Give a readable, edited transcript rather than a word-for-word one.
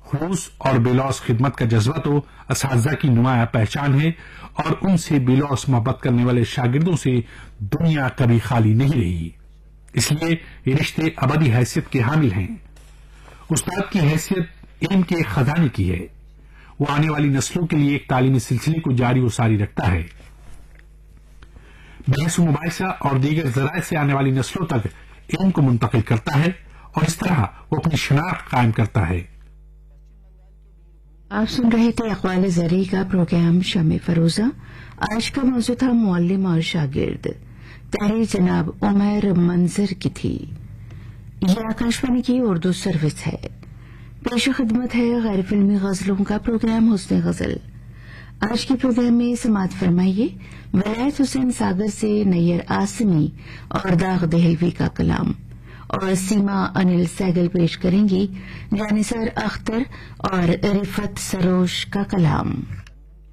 خلوص اور بے لوث خدمت کا جذبہ تو اساتذہ کی نمایاں پہچان ہے، اور ان سے بے لوث محبت کرنے والے شاگردوں سے دنیا کبھی خالی نہیں رہی. اس لیے یہ رشتے ابدی حیثیت کے حامل ہیں. استاد کی حیثیت علم کے خزانے کی ہے. وہ آنے والی نسلوں کے لیے ایک تعلیمی سلسلے کو جاری و ساری رکھتا ہے، بحث و مباحثہ اور دیگر ذرائع سے آنے والی نسلوں تک علم کو منتقل کرتا ہے، اور اس طرح وہ اپنی شناخت قائم کرتا ہے. آپ سن رہے تھے اقوال زرعی کا پروگرام شمع فروزہ. آج کا موضوع تھا معلم اور شاگرد. تحریر جناب عمر منظر کی تھی. یہ آکاشوانی کی اردو سروس ہے. پیش خدمت ہے غیر فلمی غزلوں کا پروگرام حسن غزل. آج کے پروگرام میں سماعت فرمائیے ولایت حسین ساگر سے نیر آسمی اور داغ دہلوی کا کلام، اور سیما انل سیگل پیش کریں گی جانثار اختر اور رفت سروش کا کلام.